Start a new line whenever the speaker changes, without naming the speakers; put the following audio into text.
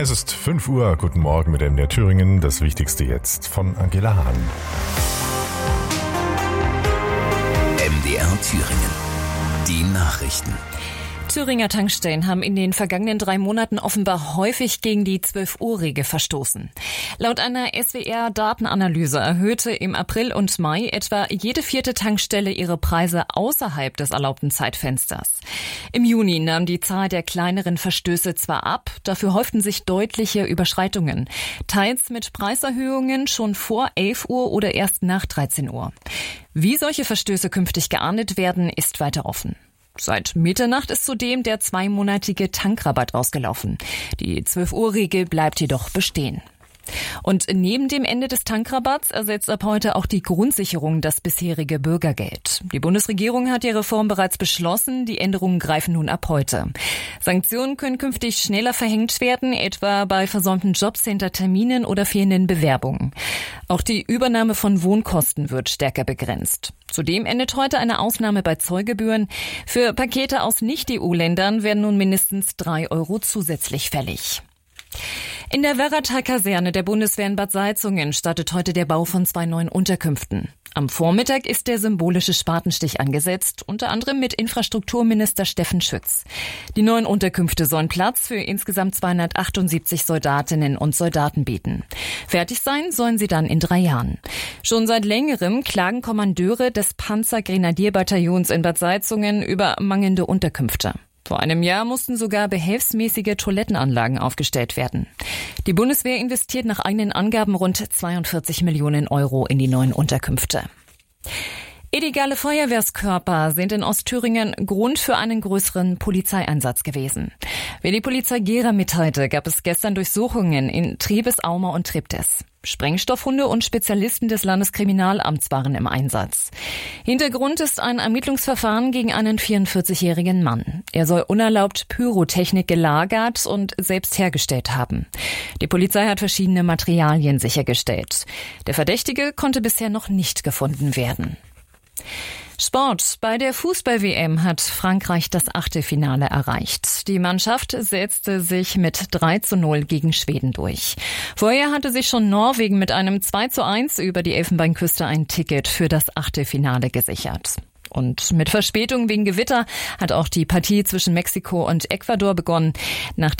Es ist 5 Uhr. Guten Morgen mit MDR Thüringen. Das Wichtigste jetzt von Angela Hahn.
MDR Thüringen. Die Nachrichten.
Thüringer Tankstellen haben in den vergangenen 3 Monaten offenbar häufig gegen die 12-Uhr-Regel verstoßen. Laut einer SWR-Datenanalyse erhöhte im April und Mai etwa jede 4. Tankstelle ihre Preise außerhalb des erlaubten Zeitfensters. Im Juni nahm die Zahl der kleineren Verstöße zwar ab, dafür häuften sich deutliche Überschreitungen. Teils mit Preiserhöhungen schon vor 11 Uhr oder erst nach 13 Uhr. Wie solche Verstöße künftig geahndet werden, ist weiter offen. Seit Mitternacht ist zudem der 2-monatige Tankrabatt ausgelaufen. Die 12-Uhr-Regel bleibt jedoch bestehen. Und neben dem Ende des Tankrabatts ersetzt ab heute auch die Grundsicherung das bisherige Bürgergeld. Die Bundesregierung hat die Reform bereits beschlossen. Die Änderungen greifen nun ab heute. Sanktionen können künftig schneller verhängt werden, etwa bei versäumten Jobs hinter Terminen oder fehlenden Bewerbungen. Auch die Übernahme von Wohnkosten wird stärker begrenzt. Zudem endet heute eine Ausnahme bei Zollgebühren. Für Pakete aus Nicht-EU-Ländern werden nun mindestens 3 Euro zusätzlich fällig. In der Werratal-Kaserne der Bundeswehr in Bad Salzungen startet heute der Bau von 2 neuen Unterkünften. Am Vormittag ist der symbolische Spatenstich angesetzt, unter anderem mit Infrastrukturminister Steffen Schütz. Die neuen Unterkünfte sollen Platz für insgesamt 278 Soldatinnen und Soldaten bieten. Fertig sein sollen sie dann in 3 Jahren. Schon seit längerem klagen Kommandeure des Panzergrenadierbataillons in Bad Salzungen über mangelnde Unterkünfte. Vor einem Jahr mussten sogar behelfsmäßige Toilettenanlagen aufgestellt werden. Die Bundeswehr investiert nach eigenen Angaben rund 42 Millionen Euro in die neuen Unterkünfte. Illegale Feuerwehrskörper sind in Ostthüringen Grund für einen größeren Polizeieinsatz gewesen. Wie die Polizei Gera mitteilte, gab es gestern Durchsuchungen in Trebes, Auma und Treptow. Sprengstoffhunde und Spezialisten des Landeskriminalamts waren im Einsatz. Hintergrund ist ein Ermittlungsverfahren gegen einen 44-jährigen Mann. Er soll unerlaubt Pyrotechnik gelagert und selbst hergestellt haben. Die Polizei hat verschiedene Materialien sichergestellt. Der Verdächtige konnte bisher noch nicht gefunden werden. Sport. Bei der Fußball-WM hat Frankreich das Achtelfinale erreicht. Die Mannschaft setzte sich mit 3:0 gegen Schweden durch. Vorher hatte sich schon Norwegen mit einem 2:1 über die Elfenbeinküste ein Ticket für das Achtelfinale gesichert. Und mit Verspätung wegen Gewitter hat auch die Partie zwischen Mexiko und Ecuador begonnen. Nach